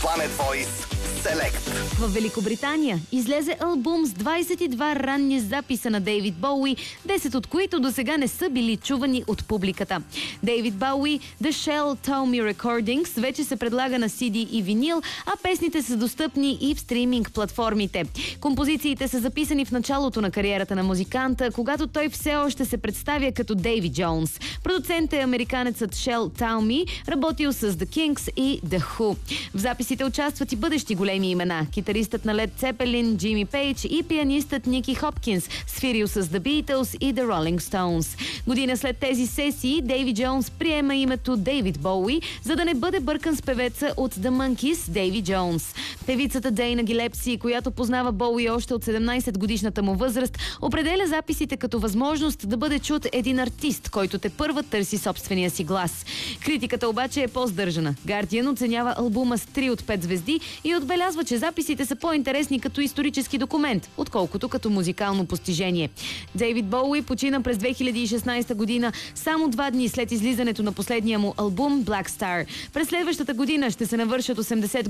Planet Voice Select. В Великобритания излезе албум с 22 ранни записа на Дейвид Боуи, 10 от които до сега не са били чувани от публиката. Дейвид Боуи, The Shell Tell Me Recordings, вече се предлага на CD и винил, а песните са достъпни и в стриминг платформите. Композициите са записани в началото на кариерата на музиканта, когато той все още се представя като Дейви Джонс. Продуцент е американецът Shell Tell Me, работил с The Kinks и The Who. В записите участват и бъдещи големи имена. Китаристът на Led Zeppelin Джими Пейдж и пианистът Ники Хопкинс, сфирил с The Beatles и The Rolling Stones. Година след тези сесии Дейви Джонс приема името Дейвид Боуи, за да не бъде бъркан с певеца от The Monkees Дейви Джонс. Певицата Дейна Гилепси, която познава Боуи още от 17-годишната му възраст, определя записите като възможност да бъде чут един артист, който тепърва търси собствения си глас. Критиката обаче е по-сдържана. Guardian оценява албума с 3 от 5 звезди и отбелязва, че записите са по-интересни като исторически документ, отколкото като музикално постижение. Дейвид Боуи почина през 2016 година, само 2 дни след излизането на последния му албум Black Star. През следващата година ще се навършат 80